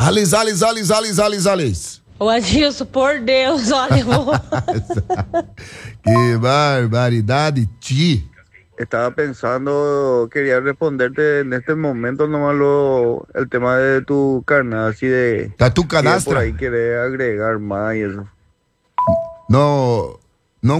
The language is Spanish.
Alice. Ô Adilson, por Deus, olha. Que barbaridade, Ti. Estaba pensando, quería responderte en este momento nomás el tema de tu carnal, así de... ¿Está tu que por canastra? ahí querés agregar más y eso. No,